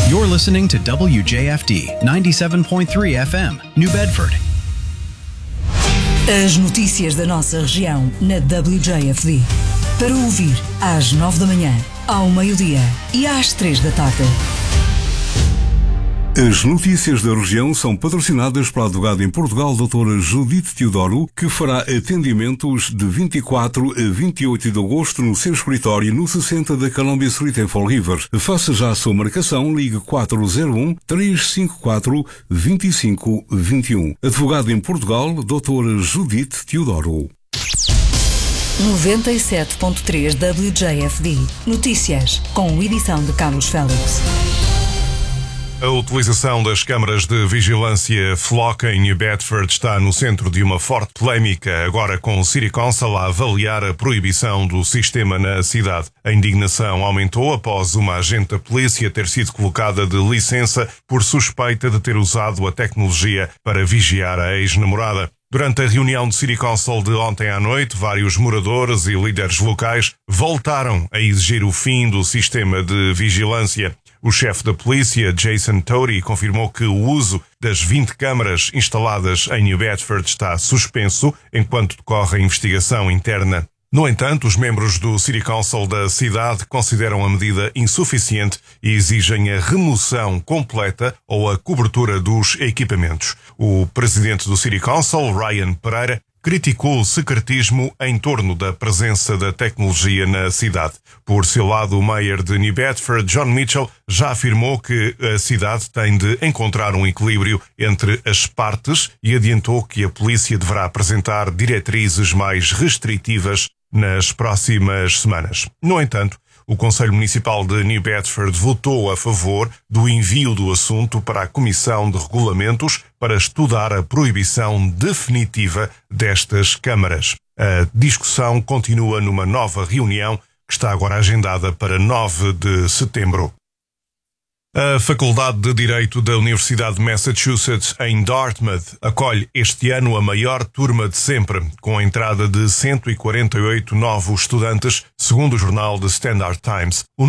You're listening to WJFD 97.3 FM, New Bedford. As notícias da nossa região na WJFD. Para ouvir às 9 da manhã, ao meio-dia e às 3 da tarde. As notícias da região são patrocinadas pela advogada em Portugal, doutora Judite Teodoro, que fará atendimentos de 24 a 28 de agosto no seu escritório no 60 da Columbia Street em Fall River. Faça já a sua marcação, ligue 401-354-2521. Advogada em Portugal, doutora Judite Teodoro. 97.3 WJFD. Notícias, com edição de Carlos Félix. A utilização das câmaras de vigilância Flock em New Bedford está no centro de uma forte polémica, agora com o City Council a avaliar a proibição do sistema na cidade. A indignação aumentou após uma agente da polícia ter sido colocada de licença por suspeita de ter usado a tecnologia para vigiar a ex-namorada. Durante a reunião do City Council de ontem à noite, vários moradores e líderes locais voltaram a exigir o fim do sistema de vigilância. O chefe da polícia, Jason Tory, confirmou que o uso das 20 câmaras instaladas em New Bedford está suspenso enquanto decorre a investigação interna. No entanto, os membros do City Council da cidade consideram a medida insuficiente e exigem a remoção completa ou a cobertura dos equipamentos. O presidente do City Council, Ryan Pereira, criticou o secretismo em torno da presença da tecnologia na cidade. Por seu lado, o mayor de New Bedford, John Mitchell, já afirmou que a cidade tem de encontrar um equilíbrio entre as partes e adiantou que a polícia deverá apresentar diretrizes mais restritivas nas próximas semanas. No entanto, o Conselho Municipal de New Bedford votou a favor do envio do assunto para a Comissão de Regulamentos para estudar a proibição definitiva destas câmaras. A discussão continua numa nova reunião que está agora agendada para 9 de setembro. A Faculdade de Direito da Universidade de Massachusetts, em Dartmouth, acolhe este ano a maior turma de sempre, com a entrada de 148 novos estudantes, segundo o jornal The Standard Times.